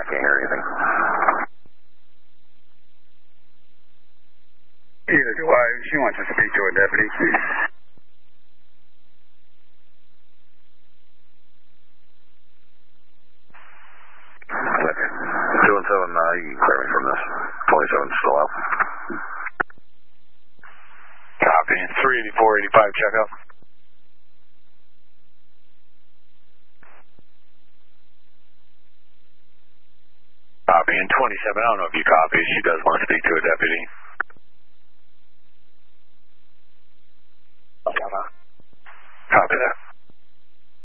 can't hear anything. Either do I. She wants to speak to a deputy. Okay. 217, you can clear me from this. 27 still out. Copy. 384-85, check out. Copy. And 27, I don't know if you copy. She does want to speak to a deputy.